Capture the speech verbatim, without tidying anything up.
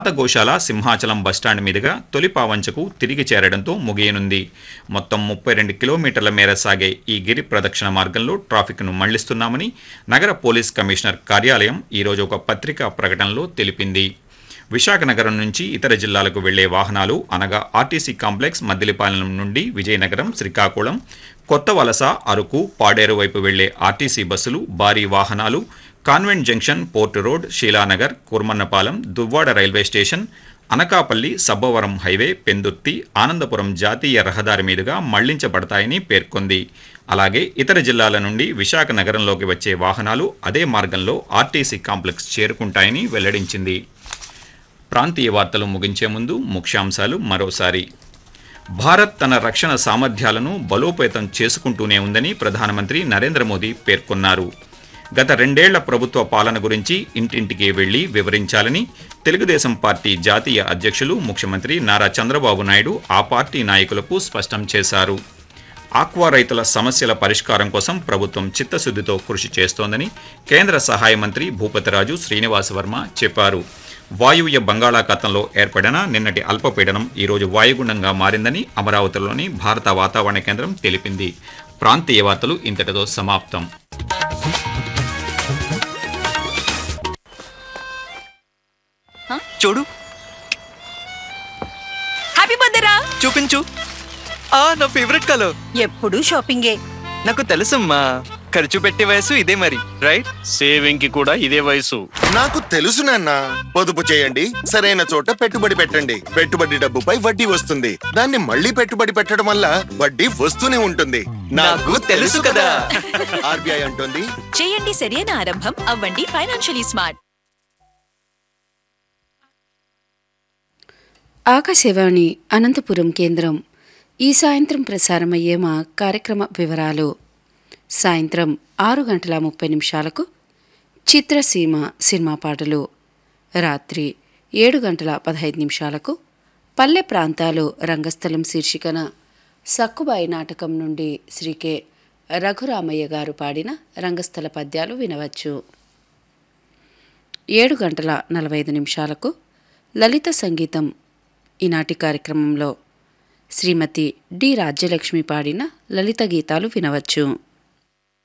పాత గోశాల సింహాచలం బస్టాండ్ మీదుగా తొలి పావంచకు తిరిగి చేరడంతో ముగియనుంది. మొత్తం ముప్పై రెండు కిలోమీటర్ల మేర సాగే ఈ గిరి ప్రదక్షిణ మార్గంలో ట్రాఫిక్ను మళ్లిస్తున్నామని నగర పోలీస్ కమిషనర్ కార్యాలయం ఈరోజు ఒక పత్రికా ప్రకటనలో తెలిపింది. విశాఖ నగరం నుంచి ఇతర జిల్లాలకు వెళ్లే వాహనాలు అనగా ఆర్టీసీ కాంప్లెక్స్, మద్దిలిపాలెం నుండి విజయనగరం, శ్రీకాకుళం, కొత్త వలస, అరకు, పాడేరు వైపు వెళ్లే ఆర్టీసీ బస్సులు, భారీ వాహనాలు convent junction, port road, Sheela Nagar, Kurmannapalem, Duvvada railway station, Anakapalli, Sabbavaram highway, Pendurthi, Anandapuram జాతీయ రహదారి మీదుగా మళ్లించబడతాయని పేర్కొంది. అలాగే ఇతర జిల్లాల నుండి విశాఖ నగరంలోకి వచ్చే వాహనాలు అదే మార్గంలో ఆర్టీసీ కాంప్లెక్స్ చేరుకుంటాయని వెల్లడించింది. ప్రాంతీయ వార్తలు ముగించే ముందు ముఖ్యాంశాలు మరోసారి. భారత్ తన రక్షణ సామర్థ్యాలను బలోపేతం చేసుకుంటూనే ఉందని ప్రధానమంత్రి నరేంద్ర మోదీ పేర్కొన్నారు. గత రెండేళ్ల ప్రభుత్వ పాలన గురించి ఇంటింటికి వెళ్లి వివరించాలని తెలుగుదేశం పార్టీ జాతీయ అధ్యక్షులు ముఖ్యమంత్రి నారా చంద్రబాబు నాయుడు ఆ పార్టీ నాయకులకు స్పష్టం చేశారు. ఆక్వా రైతుల సమస్యల పరిష్కారం కోసం ప్రభుత్వం చిత్తశుద్ధితో కృషి చేస్తోందని కేంద్ర సహాయ మంత్రి భూపతిరాజు శ్రీనివాస్ వర్మ చెప్పారు. వాయువ్య బంగాళాఖాతంలో ఏర్పడిన నిన్నటి అల్పపీడనం ఈరోజు వాయుగుండంగా మారిందని అమరావతిలోని భారత వాతావరణ కేంద్రం తెలిపింది. ప్రాంతీయ వార్తలు ఇంతటితో సమాప్తం. చూడు, హ్యాపీ బర్త్డే రా. చూపించు. ఆ నా ఫేవరెట్ కలర్. ఎప్పుడు షాపింగే. నాకు తెలుసమ్మా, ఖర్చు పెట్టే వయసు ఇదే మరి, రైట్? సేవింగ్ కి కూడా ఇదే వయసు. నాకు తెలుసు నాన్న. పొదుపు చేయండి, సరైన చోట పెట్టుబడి పెట్టండి. పెట్టుబడి డబ్బుపై వడ్డీ వస్తుంది. దాన్ని మళ్ళీ పెట్టుబడి పెట్టడం వల్ల వడ్డీ వస్తూనే ఉంటుంది. నాకు తెలుసు కదా. ఆర్బీఐ అంటుంది, చేయండి సరైన ఆరంభం, అవ్వండి ఫైనాన్షియలీ స్మార్ట్. ఆకాశవాణి అనంతపురం కేంద్రం. ఈ సాయంత్రం ప్రసారమయ్యే మా కార్యక్రమ వివరాలు. సాయంత్రం ఆరు గంటల ముప్పై నిమిషాలకు చిత్రసీమ సినిమా పాటలు. రాత్రి ఏడు గంటల పదహైదు నిమిషాలకు పల్లె ప్రాంతాలు రంగస్థలం శీర్షికన సక్కుబాయి నాటకం నుండి శ్రీ కె రఘురామయ్య గారు పాడిన రంగస్థల పద్యాలు వినవచ్చు. ఏడు గంటల నలభై ఐదు నిమిషాలకు లలిత సంగీతం. ఈనాటి కార్యక్రమంలో శ్రీమతి డి రాజ్యలక్ష్మి పాడిన లలిత గీతాలు వినవచ్చు.